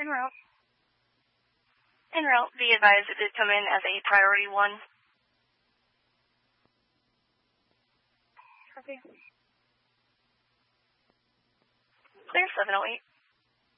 En route. En route. Be advised it did come in as a priority 1. Copy. Clear 708.